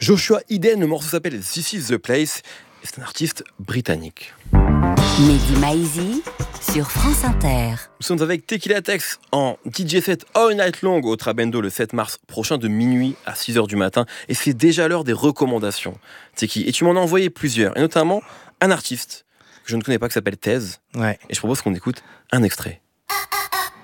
Joshua Eden, le morceau s'appelle This is the Place, et c'est un artiste britannique. Mehdi Maizi sur France Inter. Nous sommes avec Tequila Tex en DJ set All Night Long au Trabendo le 7 mars prochain de minuit à 6h du matin. Et c'est déjà l'heure des recommandations. Teki, et tu m'en as envoyé plusieurs, et notamment un artiste que je ne connais pas qui s'appelle Thèse. Ouais. Et je propose qu'on écoute un extrait.